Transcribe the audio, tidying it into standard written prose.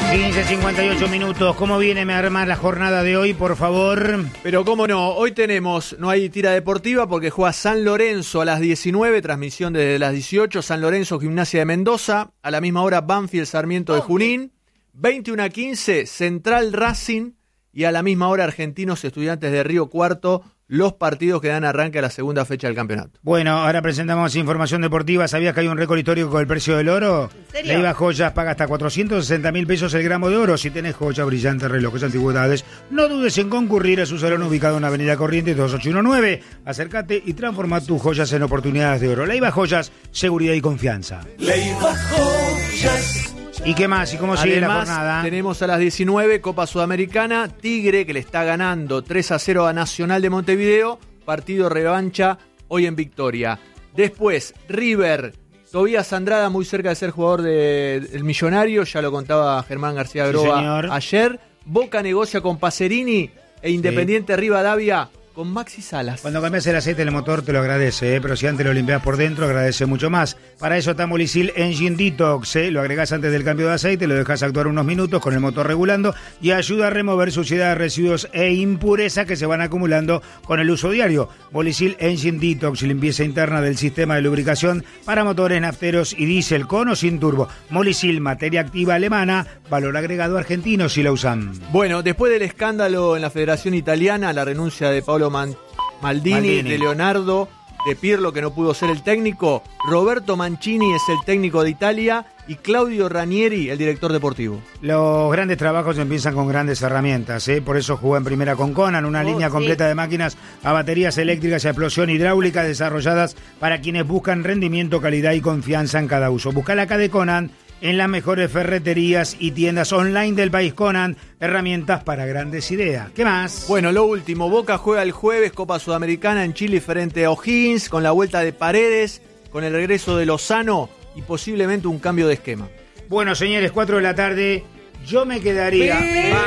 15:58 minutos. ¿Cómo viene a armar la jornada de hoy, por favor? Pero cómo no, hoy no hay tira deportiva porque juega San Lorenzo a las 19, transmisión desde las 18, San Lorenzo, Gimnasia de Mendoza, a la misma hora Banfield, Sarmiento de Junín, 21:15, Central Racing, y a la misma hora Argentinos, Estudiantes de Río Cuarto, los partidos que dan arranque a la segunda fecha del campeonato. Bueno, ahora presentamos información deportiva. ¿Sabías que hay un récord histórico con el precio del oro? ¿En serio? La IVA Joyas paga hasta 460.000 pesos el gramo de oro. Si tenés joyas, brillantes, relojes, antigüedades, no dudes en concurrir a su salón ubicado en Avenida Corrientes 2819. Acércate y transforma tus joyas en oportunidades de oro. La IVA Joyas, seguridad y confianza. La IVA Joyas. ¿Y qué más? ¿Y cómo sigue la jornada? Tenemos a las 19 Copa Sudamericana, Tigre que le está ganando 3-0 a Nacional de Montevideo, partido revancha hoy en Victoria. Después, River, Tobías Andrada muy cerca de ser jugador del Millonario, ya lo contaba Germán García Groba ayer. Boca negocia con Pacerini e Independiente Rivadavia con Maxi Salas. Cuando cambias el aceite del motor te lo agradece, pero si antes lo limpias por dentro agradece mucho más. Para eso está Molicil Engine Detox, lo agregás antes del cambio de aceite, lo dejas actuar unos minutos con el motor regulando y ayuda a remover suciedad, residuos e impurezas que se van acumulando con el uso diario. Molicil Engine Detox, limpieza interna del sistema de lubricación para motores nafteros y diésel con o sin turbo. Molicil, materia activa alemana, valor agregado argentino si la usan. Bueno, después del escándalo en la Federación Italiana, la renuncia de Paolo Maldini, de Leonardo, de Pirlo, que no pudo ser el técnico, Roberto Mancini es el técnico de Italia y Claudio Ranieri el director deportivo. Los grandes trabajos empiezan con grandes herramientas, por eso jugó en primera con Conan, una línea completa de máquinas a baterías eléctricas y a explosión hidráulica desarrolladas para quienes buscan rendimiento, calidad y confianza en cada uso. Buscala acá de Conan en las mejores ferreterías y tiendas online del país. Conan, herramientas para grandes ideas. ¿Qué más? Bueno, lo último, Boca juega el jueves Copa Sudamericana en Chile frente a O'Higgins, con la vuelta de Paredes, con el regreso de Lozano y posiblemente un cambio de esquema. Bueno, señores, 4 de la tarde, yo me quedaría...